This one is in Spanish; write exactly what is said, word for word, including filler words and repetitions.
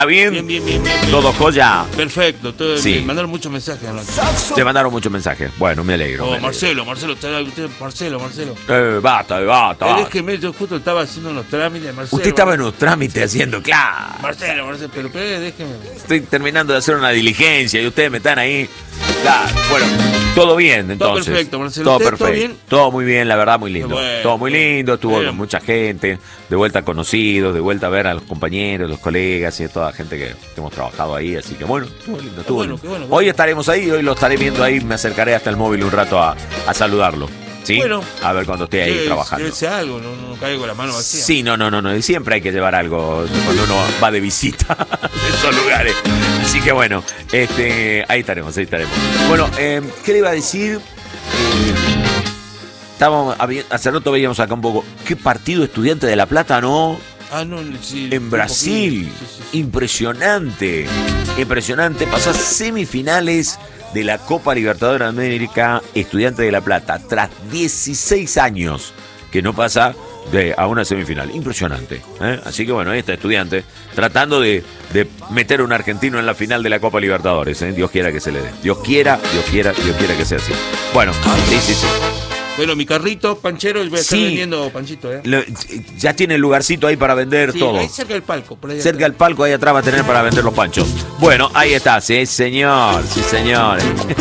bien? Bien, bien, bien, bien, bien. ¿Todo joya? Perfecto, todo, Sí. me mandaron muchos mensajes anoche. Te mandaron muchos mensajes. Bueno, me alegro. Oh, me alegro. Marcelo, Marcelo, está- usted, Marcelo, Marcelo. Eh, basta, basta. Pero es basta. que me- yo justo estaba haciendo unos trámites, Marcelo. Usted estaba en los trámites haciendo, claro. Marcelo, Marcelo, pero, pero déjeme. Estoy terminando de hacer una diligencia y ustedes me están ahí. Claro, bueno, todo bien entonces. Todo perfecto, Marcelo. Todo ¿Usted, perfecto. todo bien? Todo muy bien, la verdad, muy lindo. Qué bueno, todo muy lindo, estuvo bueno. con mucha gente, de vuelta conocidos, de vuelta a ver a los compañeros, los colegas y a toda la gente que, que hemos trabajado ahí. Así que bueno, estuvo lindo, estuvo bueno, lindo. qué bueno, qué Hoy bueno. estaremos ahí, hoy lo estaré viendo ahí, me acercaré hasta el móvil un rato a, a saludarlo. ¿Sí? Bueno. A ver cuando esté ahí Llévese- trabajando. llévese algo, no, no caiga con la mano vacía. Sí, no, no, no, no. Y siempre hay que llevar algo cuando uno va de visita de esos lugares. Así que bueno, este, ahí estaremos, ahí estaremos. Bueno, eh, ¿qué le iba a decir? Eh, estábamos, habi- hace rato veíamos acá un poco. ¿Qué partido Estudiante de La Plata, no? Ah, no, sí. En un Brasil. poquito, sí, sí, sí. Impresionante. Impresionante. Pasó a semifinales de la Copa Libertadores de América Estudiante de La Plata. Tras dieciséis años que no pasa de, a una semifinal. Impresionante. ¿eh? Así que bueno, ahí está Estudiante tratando de, de meter a un argentino en la final de la Copa Libertadores. ¿eh? Dios quiera que se le dé. Dios quiera, Dios quiera, Dios quiera que sea así. Bueno, sí, sí, sí. Bueno, mi carrito, panchero, voy a estar Sí. vendiendo panchito, ¿eh? Lo- ya tiene el lugarcito ahí para vender Sí, todo. ahí cerca del palco. Por ahí Cerca atrás. del palco ahí atrás va a tener para vender los panchos. Bueno, ahí está, sí señor, sí señor.